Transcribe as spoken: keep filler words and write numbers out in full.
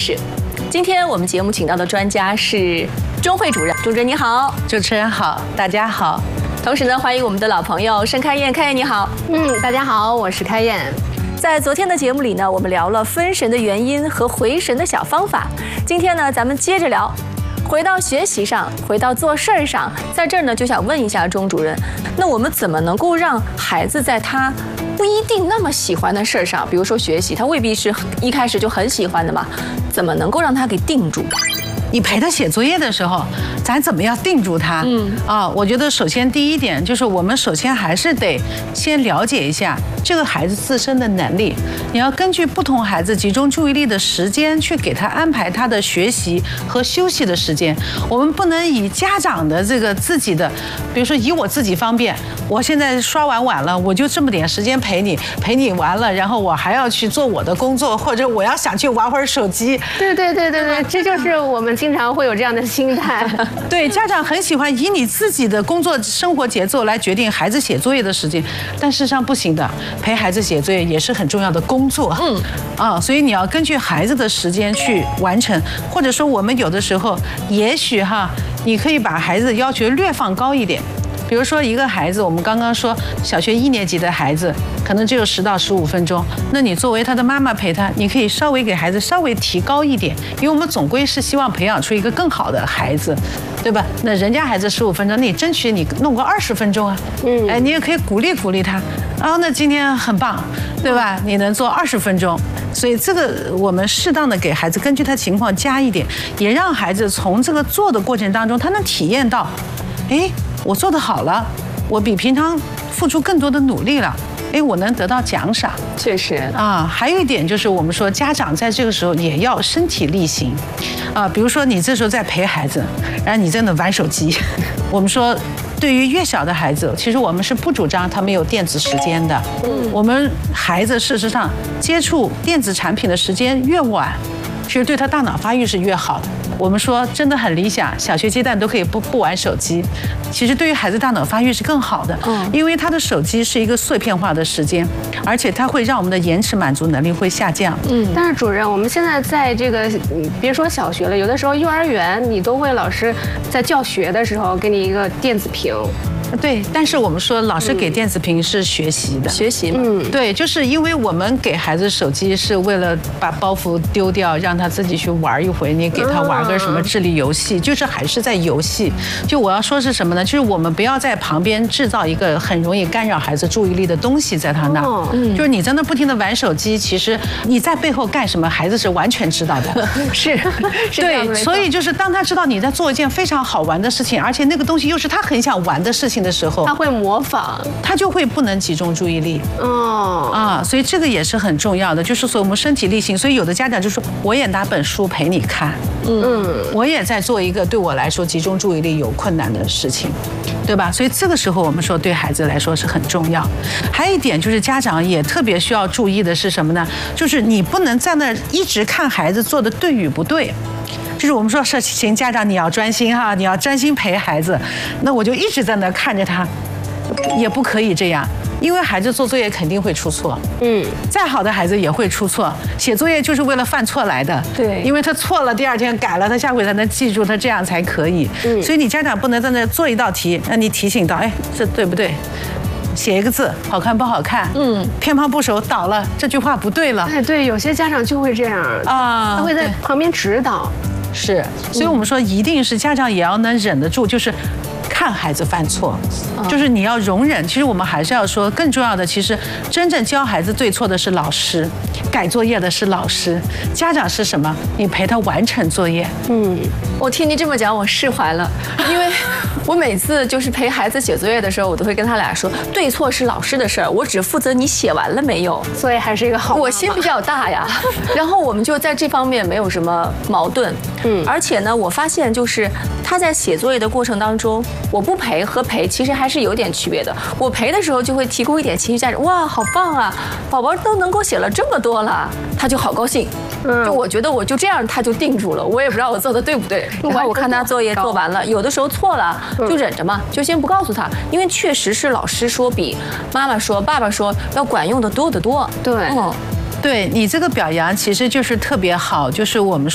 事。今天我们节目请到的专家是钟慧主任，钟主任你好。 主持人好，大家好。 同时呢，欢迎我们的老朋友申开燕，开燕你好。 嗯，大家好，我是开燕。 在昨天的节目里呢，我们聊了分神的原因和回神的小方法。今天呢，咱们接着聊。回到学习上，回到做事儿上，在这儿呢，就想问一下钟主任，那我们怎么能够让孩子在他不一定那么喜欢的事儿上，比如说学习，他未必是一开始就很喜欢的嘛，怎么能够让他给定住？ 你陪他写作业的时候，咱怎么样定住他？嗯啊，我觉得首先第一点就是，我们首先还是得先了解一下这个孩子自身的能力。你要根据不同孩子集中注意力的时间，去给他安排他的学习和休息的时间。我们不能以家长的这个自己的，比如说以我自己方便，我现在刷完碗了，我就这么点时间陪你，陪你完了，然后我还要去做我的工作，或者我要想去玩会儿手机。 对对对对对，这就是我们经常会有这样的心态。 对，家长很喜欢以你自己的工作生活节奏来决定孩子写作业的时间，但事实上不行的，陪孩子写作业也是很重要的工作。嗯，啊，所以你要根据孩子的时间去完成，或者说我们有的时候，也许哈，你可以把孩子的要求略放高一点。比如说一个孩子，我们刚刚说小学一年级的孩子，可能只有十到十五分钟，那你作为他的妈妈陪他，你可以稍微给孩子稍微提高一点，因为我们总归是希望培养出一个更好的孩子，对吧？那人家孩子十五分钟，那你争取你弄个二十分钟啊，嗯，哎，你也可以鼓励鼓励他，然后那今天很棒，对吧？你能做二十分钟，所以这个我们适当的给孩子根据他情况加一点，也让孩子从这个做的过程当中，他能体验到，哎。我做得好了，我比平常付出更多的努力了，哎，我能得到奖赏。 确实啊，还有一点就是我们说家长在这个时候也要身体力行，啊，比如说你这时候在陪孩子，然后你在那玩手机，我们说对于越小的孩子，其实我们是不主张他们有电子时间的。嗯，我们孩子事实上接触电子产品的时间越晚，其实对他大脑发育是越好的。我们说真的很理想，小学阶段都可以不不玩手机。其实对于孩子大脑发育是更好的，嗯，因为他的手机是一个碎片化的时间，而且它会让我们的延迟满足能力会下降。 嗯，但是主任，我们现在在这个别说小学了，有的时候幼儿园你都会老师在教学的时候给你一个电子屏。 对，但是我们说老师给电子屏是学习的， 学习嘛， 嗯，对，就是因为我们给孩子手机是为了把包袱丢掉，让他自己去玩一回。你给他玩个什么智力游戏，就是还是在游戏。就我要说是什么呢？就是我们不要在旁边制造一个很容易干扰孩子注意力的东西在他那儿。嗯，就是你在那不停的玩手机，其实你在背后干什么，孩子是完全知道的。 是，是对，所以就是当他知道你在做一件非常好玩的事情，而且那个东西又是他很想玩的事情的时候， 他会模仿， 他就会不能集中注意力。哦啊，所以这个也是很重要的，就是说我们身体力行。所以有的家长就说，我也拿本书陪你看，嗯，我也在做一个对我来说集中注意力有困难的事情，对吧？所以这个时候我们说对孩子来说是很重要。还有一点就是家长也特别需要注意的是什么呢？就是你不能在那儿一直看孩子做的对与不对。就是我们说是请家长你要专心哈，你要专心陪孩子，那我就一直在那看着他，也不可以这样，因为孩子做作业肯定会出错，嗯，再好的孩子也会出错，写作业就是为了犯错来的， 对， 因为他错了，第二天改了，他下回才能记住，他这样才可以，嗯，所以你家长不能在那做一道题，那你提醒到，哎，这对不对？写一个字好看不好看，嗯，偏旁部首倒了，这句话不对了。 哎，对，有些家长就会这样啊，他会在旁边指导。 是，所以我们说一定是家长也要能忍得住，就是看孩子犯错，就是你要容忍。其实我们还是要说，更重要的，其实真正教孩子对错的是老师，改作业的是老师，家长是什么？你陪他完成作业。嗯， 我听你这么讲，我释怀了，因为我每次就是陪孩子写作业的时候，我都会跟他俩说，对错是老师的事儿，我只负责你写完了没有。 所以还是一个好妈妈。 我心比较大呀，然后我们就在这方面没有什么矛盾。嗯，而且呢，我发现就是他在写作业的过程当中，我不陪和陪其实还是有点区别的。我陪的时候就会提供一点情绪价值，哇，好棒啊，宝宝都能够写了这么多了，他就好高兴。嗯，就我觉得我就这样他就定住了，我也不知道我做的对不对。然后我看他作业做完了，有的时候错了就忍着嘛，就先不告诉他，因为确实是老师说比妈妈说、爸爸说要管用的多得多。 对，嗯。 对你这个表扬其实就是特别好，就是我们说。